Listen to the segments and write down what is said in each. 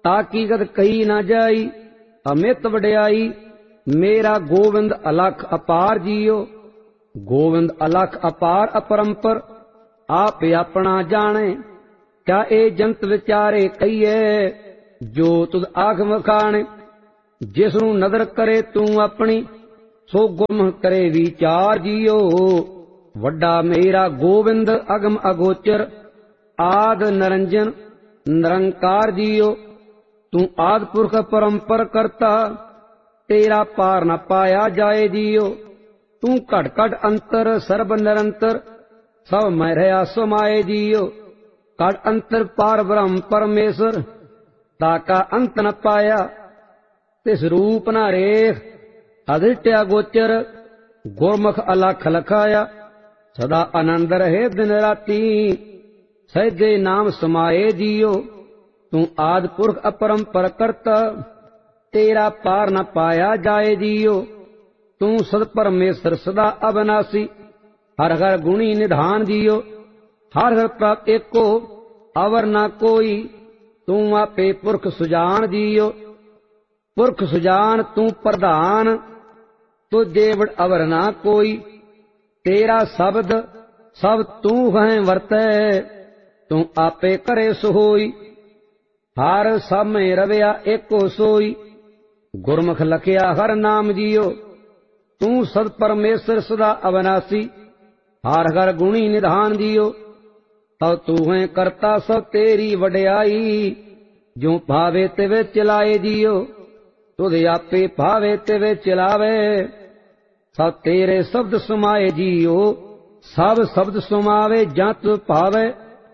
ताकी गद कही न जाई अमित वड्याई। मेरा गोविंद अलख अपार जियो, गोविंद अलख अपार अपरंपर, आप अपना जाने। क्या ए जंत विचारे कहिए, जो तुद आख मखाने। जिसनू नदर करे तू अपनी, सो गुरमुख करे विचार जियो। वड्डा मेरा गोविंद अगम अगोचर, आद निरंजन निरंकार जियो। तू आद पुरख परंपर करता, तेरा पार न पाया जाए जियो। तू घट घट अंतर सर्ब निरंतर, सब मैं रहा समाए जियो। घट अंतर पार ब्रह्म परमेश्वर, ताका अंत न पाया। तिस रूप न रेख अदृष्टया गोचर, गुरमुख अलख लखाया। सदा आनंद रहे दिन राती, सहजे नाम समाए जियो। तू आद पुरख अपरंपर करता, तेरा पार न पाया जाए जियो। तू सद परमेश्वर सदा अविनाशी, हर हर गुणी निधान जियो। हर हर प्राप्त एको, अवर न कोई, तू आपे पुरख सुजान जियो। पुरख सुजान तू प्रधान, तुझे वड अवर न कोई। तेरा शब्द सब तू है वरतै, तू आपे करे सोई। हर सब में रविया एको सोई, गुरमुख लखिया हर नाम जियो। तू सद परमेश्वर सदा अविनाशी, हर हर गुणी निधान जियो। तब तू है करता सब तेरी वड्याई, जो भावे तिवे चलाए जियो। तुझे आपे भावे तिवे चलावे, सब तेरे शब्द सुमाए जियो। सब शब्द सुमावे जत भावे,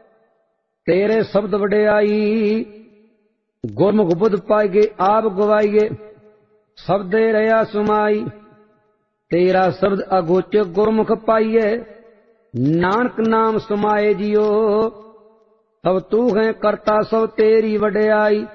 तेरे शब्द वड्याई। गुरमुख बुध पाइगे आप गवाइए, शब्दे रहा सुमाई। तेरा शब्द अगोचर गुरमुख पाइए, नानक नाम सुमाए जियो। तब तू है करता सब तेरी वड्याई।